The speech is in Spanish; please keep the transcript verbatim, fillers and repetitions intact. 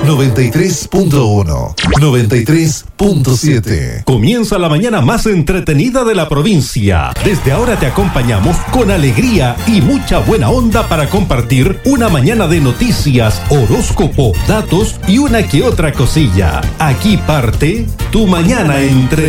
noventa y tres punto uno, noventa y tres punto siete. Comienza la mañana más entretenida de la provincia. Desde ahora te acompañamos con alegría y mucha buena onda para compartir una mañana de noticias, horóscopo, datos y una que otra cosilla. Aquí parte tu mañana entre